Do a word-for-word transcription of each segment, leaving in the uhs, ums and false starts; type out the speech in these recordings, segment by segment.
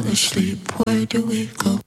rather sleep. Where do we go?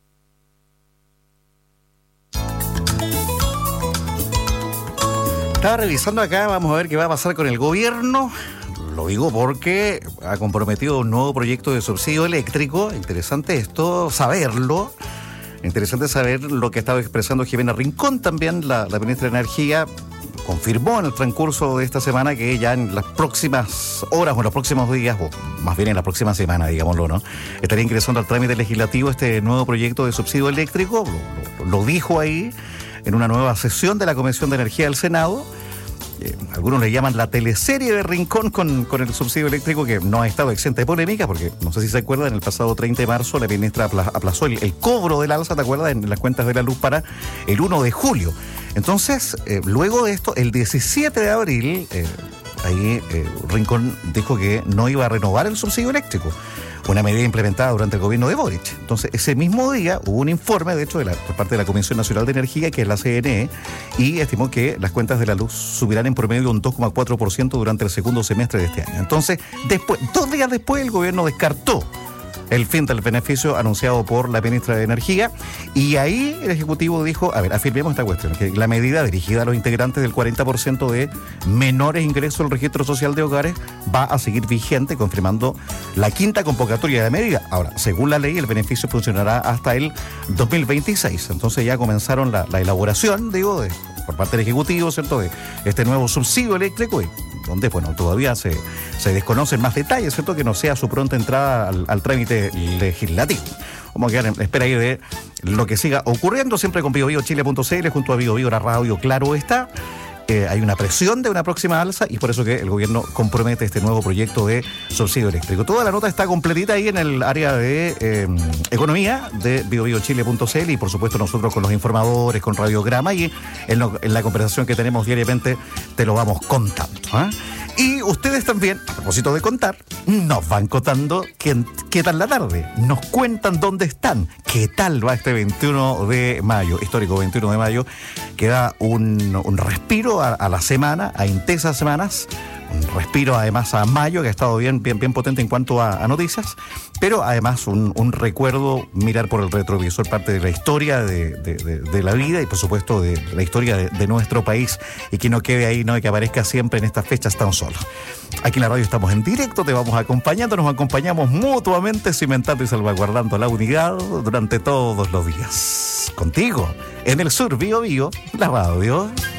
Estaba revisando acá, vamos a ver qué va a pasar con el gobierno. Lo digo porque ha comprometido un nuevo proyecto de subsidio eléctrico. Interesante esto, saberlo. Interesante saber lo que ha estado expresando Jimena Rincón, también la, la ministra de Energía. Confirmó en el transcurso de esta semana que ya en las próximas horas o en los próximos días, o más bien en la próxima semana, digámoslo, ¿no?, estaría ingresando al trámite legislativo este nuevo proyecto de subsidio eléctrico. Lo, lo, lo dijo ahí en una nueva sesión de la Comisión de Energía del Senado. Eh, algunos le llaman la teleserie de Rincón con, con el subsidio eléctrico, que no ha estado exenta de polémica, porque no sé si se acuerdan, el pasado treinta de marzo la ministra aplazó el, el cobro del alza, ¿te acuerdas?, en las cuentas de la luz para el primero de julio. Entonces, eh, luego de esto, el diecisiete de abril, eh, ahí eh, Rincón dijo que no iba a renovar el subsidio eléctrico, una medida implementada durante el gobierno de Boric. Entonces, ese mismo día hubo un informe, de hecho, de la, por parte de la Comisión Nacional de Energía, que es la C N E, y estimó que las cuentas de la luz subirán en promedio un dos coma cuatro por ciento durante el segundo semestre de este año. Entonces, después, dos días después, el gobierno descartó el fin del beneficio anunciado por la ministra de Energía, y ahí el Ejecutivo dijo, a ver, afirmemos esta cuestión, que la medida dirigida a los integrantes del cuarenta por ciento de menores ingresos al registro social de hogares va a seguir vigente, confirmando la quinta convocatoria de medida. Ahora, según la ley, el beneficio funcionará hasta el dos mil veintiséis, entonces ya comenzaron la, la elaboración, digo, de, por parte del Ejecutivo, ¿cierto?, de este nuevo subsidio eléctrico, y donde, bueno, todavía se, se desconocen más detalles, ¿cierto?, que no sea su pronta entrada al, al trámite legislativo. Vamos a quedar en espera ahí de lo que siga ocurriendo, siempre con bio bio chile punto c l, junto a Bio Bio, la radio, claro está. Eh, hay una presión de una próxima alza, y por eso que el gobierno compromete este nuevo proyecto de subsidio eléctrico. Toda la nota está completita ahí en el área de eh, economía de bio bio chile punto c l, y por supuesto nosotros con los informadores, con Radiograma, y en, lo, en la conversación que tenemos diariamente te lo vamos contando, ¿eh? Y ustedes también, a propósito de contar, nos van contando qué, qué tal la tarde. Nos cuentan dónde están, qué tal va este veintiuno de mayo, histórico veintiuno de mayo, que da un, un respiro a, a la semana, a intensas semanas, un respiro además a mayo, que ha estado bien, bien, bien potente en cuanto a, a noticias, pero además un, un recuerdo, mirar por el retrovisor parte de la historia de, de, de, de la vida, y por supuesto de la historia de, de nuestro país, y que no quede ahí, no, y que aparezca siempre en estas fechas tan solo. Aquí en la radio estamos en directo, te vamos acompañando, nos acompañamos mutuamente, cimentando y salvaguardando la unidad durante todos los días. Contigo, en el sur, Bio Bio, la radio.